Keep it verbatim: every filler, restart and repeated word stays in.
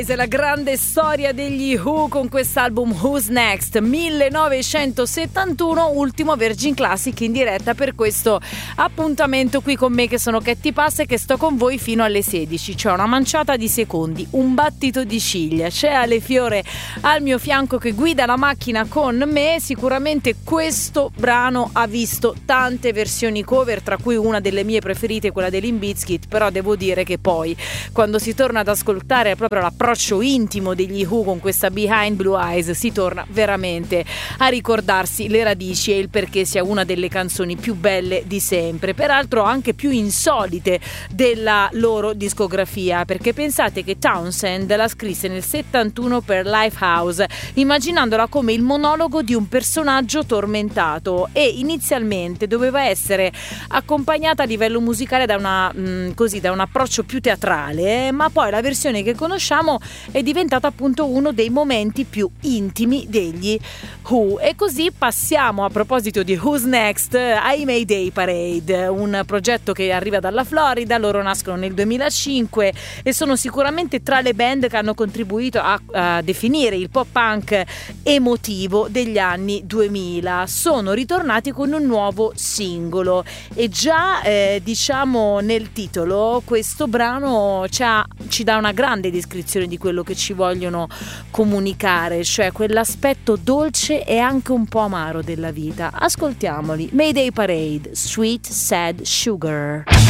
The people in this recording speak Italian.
È la grande storia degli Who con quest'album Who's Next millenovecentosettantuno, ultimo Virgin Classic in diretta per questo appuntamento qui con me che sono Katy Pass e che sto con voi fino alle sedici. C'è una manciata di secondi, un battito di ciglia, c'è Ale Fiore al mio fianco che guida la macchina con me. Sicuramente questo brano ha visto tante versioni cover, tra cui una delle mie preferite, quella dei Limp Bizkit, però devo dire che poi quando si torna ad ascoltare proprio l'approccio intimo degli Who con questa Behind Blue Eyes si torna veramente a ricordarsi le radici e il perché sia una delle canzoni più belle di sempre, peraltro anche più insolite della loro discografia, perché pensate che Townshend la scrisse nel settantuno per Lifehouse immaginandola come il monologo di un personaggio tormentato e inizialmente doveva essere accompagnata a livello musicale da una mh, così da un approccio più teatrale, eh, ma poi la versione che conosciamo è diventato appunto uno dei momenti più intimi degli Who. E così passiamo, a proposito di Who's Next, ai Mayday Parade, un progetto che arriva dalla Florida. Loro nascono nel duemilacinque e sono sicuramente tra le band che hanno contribuito a, a definire il pop punk emotivo degli anni duemila. Sono ritornati con un nuovo singolo e già eh, diciamo nel titolo questo brano ci, ha, ci dà una grande descrizione di quello che ci vogliono comunicare, cioè quell'aspetto dolce e anche un po' amaro della vita. Ascoltiamoli. Mayday Parade, Sweet Sad Sugar.